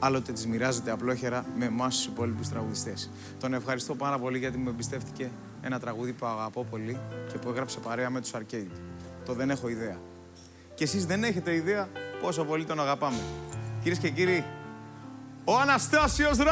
άλλοτε τις μοιράζεται απλόχερα με εμάς τους υπόλοιπους τραγουδιστές. Τον ευχαριστώ πάρα πολύ γιατί μου εμπιστεύτηκε ένα τραγούδι που αγαπώ πολύ και που έγραψε παρέα με τους Arcade. Το δεν έχω ιδέα. Και εσείς δεν έχετε ιδέα πόσο πολύ τον αγαπάμε. Κυρίες και κύριοι, ο Αναστάσιος